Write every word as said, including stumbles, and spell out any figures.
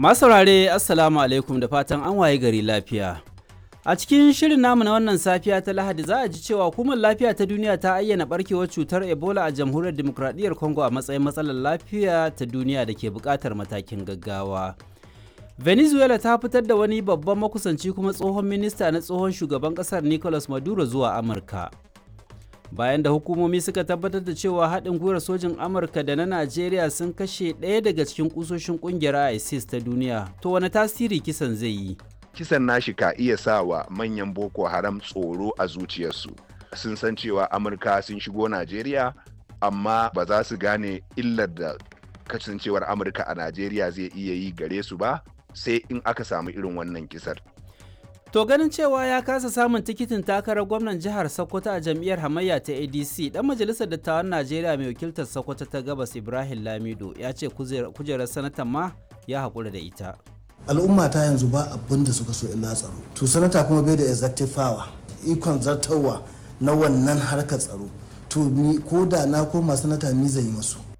Masu saurare Assalamu alaikum da fatan an waye gari lafiya. A cikin shirin namu na wannan safiya ta Lahadi za a ji cewa hukumar lafiya ta duniya ta ayyana barkewar cutar Ebola a jamhuriyar Dimokuraɗiyyar Congo a matsayin matsalar lafiya ta duniya da ke buƙatar matakin gaggawa. Venezuela ta fitar da wani babban makusanci kuma tsohon minista na tsohon shugaban ƙasar Nicolas Maduro zuwa Amurka. Bayan da hukumomi suka tabbatar da cewa haɗin gwiwar sojin Amurka da na Najeriya sun kashe ɗaya daga cikin ƙusoshin ƙungiyar ISIS ta duniya, to wani tasiri kisan zai yi? Kisan nashi ka iya sa wa manyan Boko Haram tsoro a zuciyarsu. Sun san cewa Amurka sun shigo Najeriya, amma ba za su gane illar da kasancewar Amurka a Najeriya zai iya yi gare su ba, sai in aka samu irin wannan kisar. To ganin cewa ya kasa samun tikitin takarar gwamnan jihar Sokoto a jam'iyyar hamayya ta A D C, dan majalisar dattawan Najeriya mai wakiltar Sokoto ta Gabas Ibrahim Lamido ya ce kujerar sanatan ma ya haƙura da ita. Al'umma ta yanzu ba abin da suka so illa tsaro. To sanata kuma bai da executive power, ikon zartarwa na wannan harkar tsaro. To ni ko da na koma sanata ni zai yi masu.